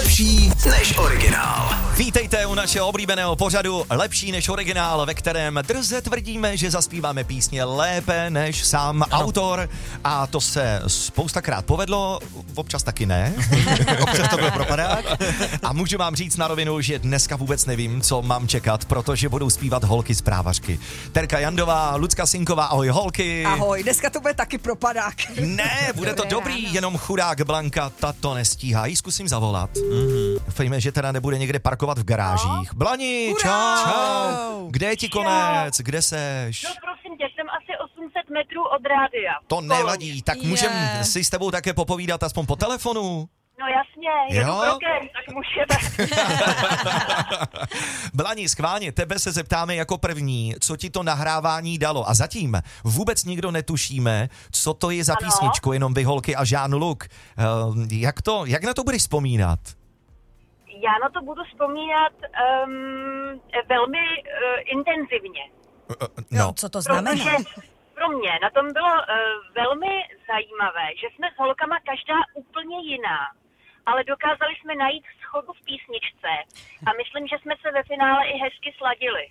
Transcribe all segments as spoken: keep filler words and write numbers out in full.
Lepší než originál. Vítejte u našeho oblíbeného pořadu Lepší než originál, ve kterém drze tvrdíme, že zaspíváme písně lépe než sám ano. autor. A to se spoustakrát povedlo, občas taky ne. Občas to byl propadák. A můžu vám říct na rovinu, že dneska vůbec nevím, co mám čekat, protože budou zpívat holky z Právařky. Terka Jandová, Lucka Sinková, ahoj holky. Ahoj, dneska to bude taky propadák. Ne, bude to dobrý, jenom chudák Blanka, ta to nestíhá. Jí zkusím zavolat. Mm-hmm. Doufejme, že teda nebude někde parkovat v garážích. Blani, čau. čau. Kde je ti konec? Kde seš? No prosím tě, jsem asi osm set metrů od rádia. To nevadí, tak můžem Je. si s tebou také popovídat aspoň po telefonu? No jasně, jedu Jo? krokem, tak můžeme. Blani, schválně, tebe se zeptáme jako první, co ti to nahrávání dalo. A zatím vůbec nikdo netušíme, co to je za Ano. písničku, jenom vy holky a Jean Luc. Uh, jak, to, jak na to budeš vzpomínat? Já na to budu vzpomínat um, velmi uh, intenzivně. Uh, No, co to znamená? Protože pro mě na tom bylo uh, velmi zajímavé, že jsme s holkama každá úplně jiná, ale dokázali jsme najít shodu v písničce a myslím, že jsme se ve finále i hezky sladili.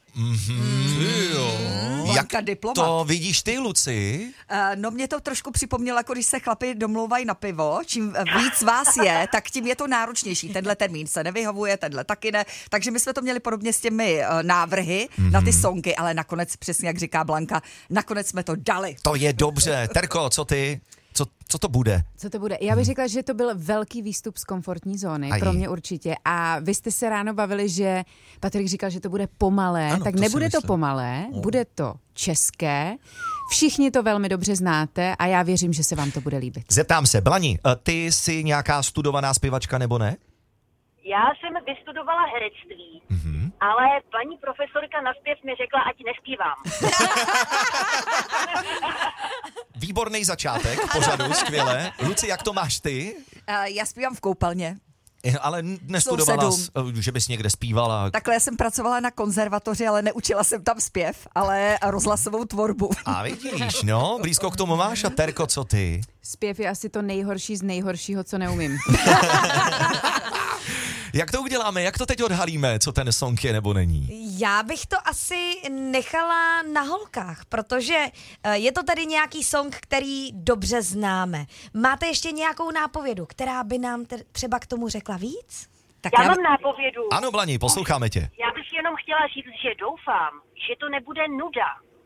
Blanka Jak diplomat. to vidíš ty, Luci? Uh, no mě to trošku připomnělo, jako když se chlapi domlouvají na pivo. Čím víc vás je, tak tím je to náročnější. Tenhle termín se nevyhovuje, tenhle taky ne. Takže my jsme to měli podobně s těmi uh, návrhy mm-hmm. na ty songy, ale nakonec, přesně jak říká Blanka, nakonec jsme to dali. To je dobře. Terko, co ty? Co, co to bude? Co to bude? Já bych řekla, že to byl velký výstup z komfortní zóny, Aj. pro mě určitě. A vy jste se ráno bavili, že Patrik říkal, že to bude pomalé, Ano, tak to nebude si to myslím. pomalé, bude to české. Všichni to velmi dobře znáte a já věřím, že se vám to bude líbit. Zeptám se, Blani, ty jsi nějaká studovaná zpěvačka nebo ne? Já jsem vystudovala herectví, mm-hmm. ale paní profesorka na zpěv mi řekla, ať nespívám. Výborný začátek pořadu, skvěle. Luci, jak to máš ty? Uh, já zpívám v koupelně. Eh, Ale nestudovala, Sousedům. jsi, že bys někde zpívala. Takhle jsem pracovala na konzervatoři, ale neučila jsem tam zpěv, ale rozhlasovou tvorbu. A vidíš, no, blízko k tomu máš. A Terko, co ty? Zpěv je asi to nejhorší z nejhoršího, co neumím. Jak to uděláme? Jak to teď odhalíme, co ten song je nebo není? Já bych to asi nechala na holkách, protože eh, je to tady nějaký song, který dobře známe. Máte ještě nějakou nápovědu, která by nám te- třeba k tomu řekla víc? Tak Já mám nápovědu. Ano, Blani, posloucháme tě. Já bych jenom chtěla říct, že doufám, že to nebude nuda.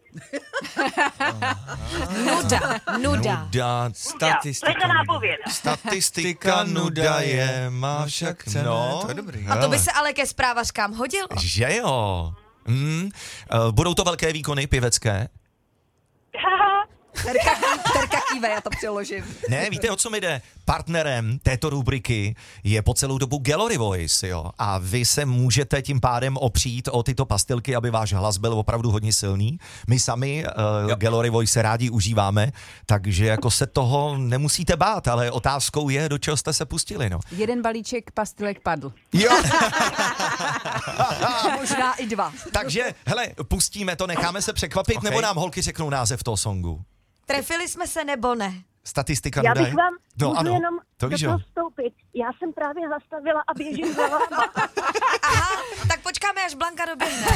Nuda, nuda. Nuda, To je ta nápověda. statistika nuda je, má však Chceme, no. to je dobrý. A to by se ale ke zprávařkám hodilo. Že jo. Mm. Uh, budou to velké výkony pěvecké? Terka, terka kýve, já to přeložím. Ne, víte, o co mi jde? Partnerem této rubriky je po celou dobu Gallery Voice, jo. A vy se můžete tím pádem opřít o tyto pastilky, aby váš hlas byl opravdu hodně silný. My sami uh, Gallery Voice se rádi užíváme, takže jako se toho nemusíte bát, ale otázkou je, do čeho jste se pustili, no. Jeden balíček pastilek padl. Jo. Možná i dva. Takže, hele, pustíme to, necháme se překvapit, Okay. nebo nám holky řeknou název toho songu. Trefili jsme se nebo ne? Statistika Já nuda bych je? vám No, můžu ano, jenom to do víš, toho jo. vstoupit. Já jsem právě zastavila a běžím za váma. Aha, tak počkáme, až Blanka doběhne.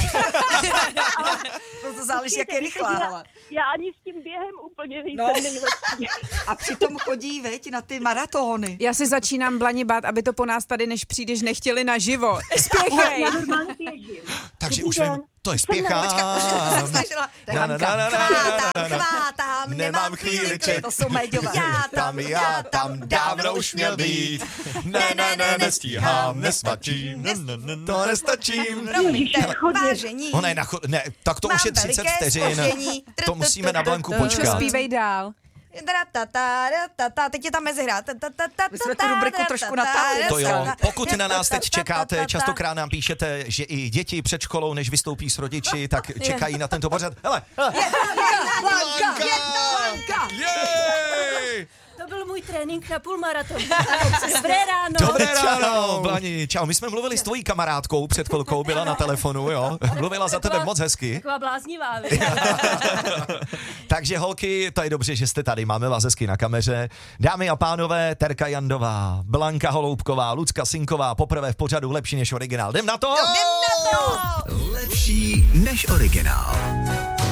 No to záleží, jak je rychlá. Já, hele. já ani s tím během úplně nejsem No. nejlepší. A přitom chodí, veď, na ty maratony. Já se začínám Blani bát, aby to po nás tady, než přijdeš, nechtěli naživo. Spěchej! Já normálně běžím. Takže Dobrý už den. vím, to je Jsem na- spěchám. Snažila. Na, na, na, na, na, Chvátám, chvátám, Nemám chvíli čet. To jsou méďové. Já Tam já tam dávno už měl být. Ne, ne, ne, nestíhám, nesvačím. To nestačím. Promiňte, Chodně. vážení. Ona je na cho- ne, tak to Mám už je třicet veliké vteřin. zpoždění. To musíme na Blanku Čo, počkat. zpívej dál. Dratata, dratata, teď je tam mezihra. My jsme tu rubriku trošku natáhli. To jo, pokud na nás teď čekáte, častokrát nám píšete, že i děti před školou, než vystoupí s rodiči, tak čekají na tento pořad. Hele, hele. Blanka! Jej! byl můj trénink na půlmaratonu. Dobré ráno. Dobré ráno, Blani. Čau, my jsme mluvili s tvojí kamarádkou před chvilkou, byla na telefonu, jo. Mluvila za tebe moc hezky. Taková bláznivá. Takže holky, to je dobře, že jste tady, máme vás hezky na kameře. Dámy a pánové, Terka Jandová, Blanka Holoubková, Lucka Sinková, poprvé v pořadu Lepší než originál. Jdem na to? Jdem na to! Lepší než originál.